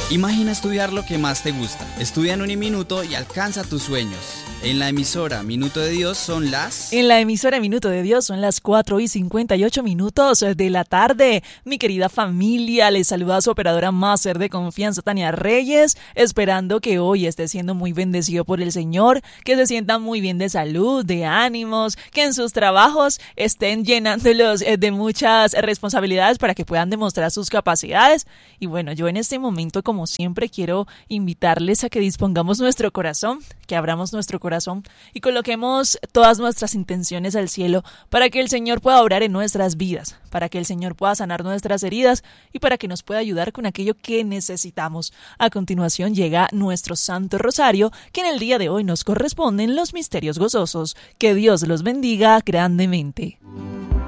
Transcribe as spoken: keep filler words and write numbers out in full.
Imagina estudiar lo que más te gusta. Estudia en Uniminuto y alcanza tus sueños. En la emisora Minuto de Dios son las... En la emisora Minuto de Dios son las cuatro y cincuenta y ocho minutos de la tarde. Mi querida familia, les saluda a su operadora máster de confianza, Tania Reyes, esperando que hoy esté siendo muy bendecido por el Señor, que se sientan muy bien de salud, de ánimos, que en sus trabajos estén llenándolos de muchas responsabilidades para que puedan demostrar sus capacidades. Y bueno, yo en este momento, como siempre, quiero invitarles a que dispongamos nuestro corazón, que abramos nuestro corazón corazón y coloquemos todas nuestras intenciones al cielo para que el Señor pueda obrar en nuestras vidas, para que el Señor pueda sanar nuestras heridas y para que nos pueda ayudar con aquello que necesitamos. A continuación llega nuestro Santo Rosario, que en el día de hoy nos corresponden los misterios gozosos. Que Dios los bendiga grandemente.